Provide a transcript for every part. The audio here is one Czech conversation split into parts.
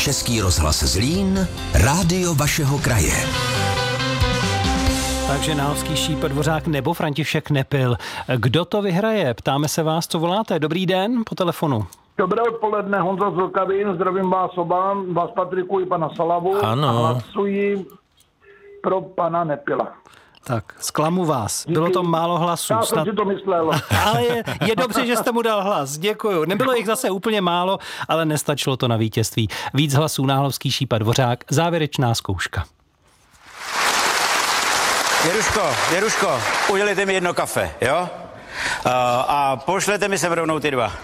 Český rozhlas Zlín, rádio vašeho kraje. Takže Náhovský Šíp, Dvořák nebo František Nepil. Kdo to vyhraje? Ptáme se vás, co voláte. Dobrý den po telefonu. Dobré odpoledne, Honza z Vlkavín, zdravím vás oba, vás Patriku i pana Salavu. Ano. A hlasuji pro pana Nepila. Tak, zklamu vás. Díky. Bylo to málo hlasů. Já jsem si to myslel. Ale je dobře, že jste mu dal hlas. Děkuju. Nebylo jich zase úplně málo, ale nestačilo to na vítězství. Víc hlasů Náhovský Šíp a Dvořák. Závěrečná zkouška. Věruško, udělejte mi jedno kafe, jo? A pošlete mi sem rovnou ty dva.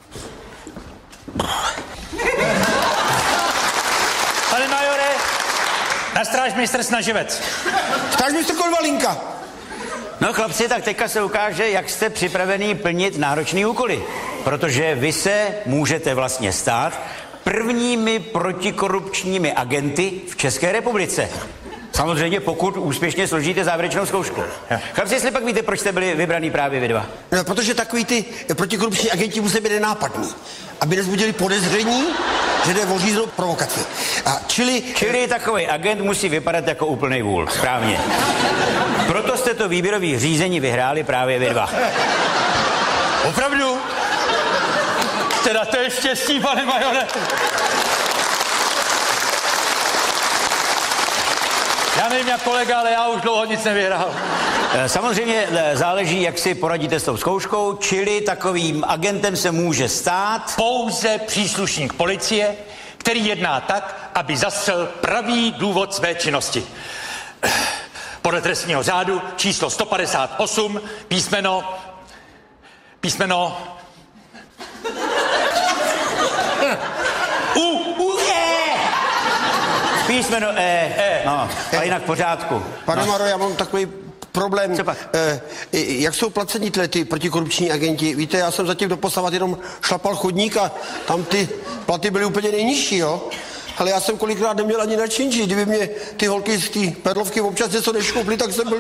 Pane majore, na strážmistr Snaživec. Strážmistr Konvalinka. No chlapci, tak teďka se ukáže, jak jste připravený plnit náročný úkoly. Protože vy se můžete vlastně stát prvními protikorupčními agenty v České republice. Samozřejmě, pokud úspěšně složíte závěrečnou zkoušku. Chlapci, jestli pak víte, proč jste byli vybraný právě vy dva? No, protože takový ty protikorupční agenti musí být nenápadní. Aby nezbudili podezření, že jde o řízenou provokaci. Čili takový agent musí vypadat jako úplnej vůl. Správně. Proto jste to výběrový řízení vyhráli právě vy dva. Opravdu? Teda to je štěstí, pane majore. Já nevím jak kolega, ale já už dlouho nic nevyhrál. Samozřejmě záleží, jak si poradíte s tou zkouškou, čili takovým agentem se může stát pouze příslušník policie, který jedná tak, aby zastřel pravý důvod své činnosti. Podle trestního řádu číslo 158, písmeno... Písmeno E. No, a jinak v pořádku. Pane Maro, já mám takový problém. Co pak? Jak jsou placení ty protikorupční agenti? Víte, já jsem zatím doposavat jenom šlapal chodník a tam ty platy byly úplně nejnižší, jo? Ale já jsem kolikrát neměl ani na činži. Kdyby mě ty holky z té Perlovky občas něco neškouply, tak jsem byl...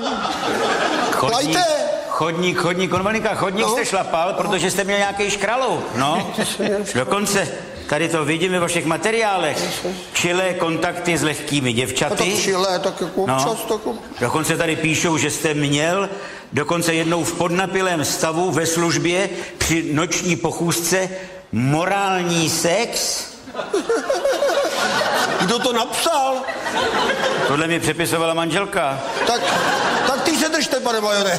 Chodník, Konvalinka, chodník jste šlapal, protože jste měl nějaký škraloup, no. Dokonce tady to vidím ve vašich materiálech. Čilé kontakty s lehkými děvčaty. A to čilé, tak jako občas, tak... Dokonce tady píšou, že jste měl dokonce jednou v podnapilém stavu ve službě při noční pochůzce morální sex. Kdo to napsal? Tohle mi přepisovala manželka. Tak ty se držte, pane majore.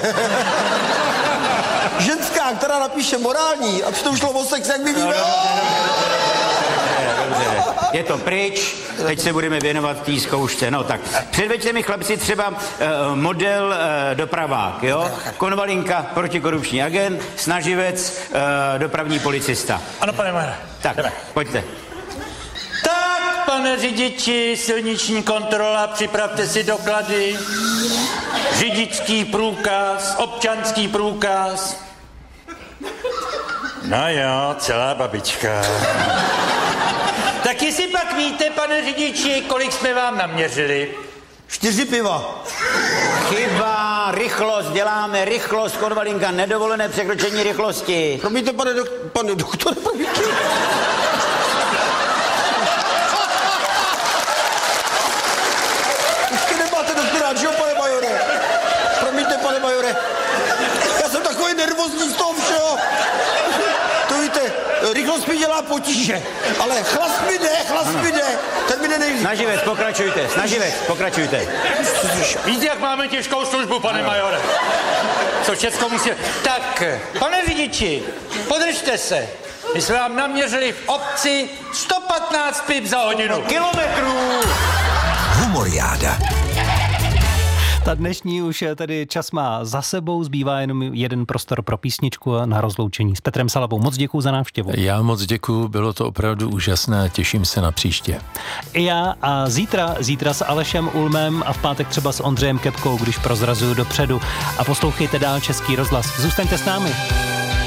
Ženská, která napíše morální a přitom šlo o sex, jak my víme. Dobře. Je to pryč, teď se budeme věnovat té zkoušce. No tak, předveďte mi chlapci třeba model dopravák, jo? Konvalinka, protikorupční agent, Snaživec, dopravní policista. Ano, pane majore. Tak, pojďte. Tak, pane řidiči, silniční kontrola, připravte si doklady. Řidičský průkaz, občanský průkaz. No jo, celá babička. Tak jestli pak víte, pane řidiči, kolik jsme vám naměřili? 4 piva. Chyba, rychlost, děláme rychlost, Konvalinka, nedovolené překročení rychlosti. Promiňte, pane doktore, promiňte. Ještě nemáte doktorát, že jo, pane majore? Promiňte, pane majore. Já jsem takový nervózní z toho všeho. To víte, rychlost mi dělá potíže, ale chlast mi jde. Ten mi jde nejvíc. Snaživec, pokračujte. Víte, jak máme těžkou službu, pane majore? Co všecko musí... Tak, pane řidiči, podržte se. My jsme vám naměřili v obci 115 pip za hodinu. Kilometrů! Humoriáda. Ta dnešní už tedy čas má za sebou, zbývá jenom jeden prostor pro písničku a na rozloučení s Petrem Salavou. Moc děkuju za návštěvu. Já moc děkuju, bylo to opravdu úžasné, těším se na příště. I já a zítra s Alešem Ulmem a v pátek třeba s Ondřejem Kepkou, když prozrazuju dopředu. A poslouchejte dál Český rozhlas. Zůstaňte s námi.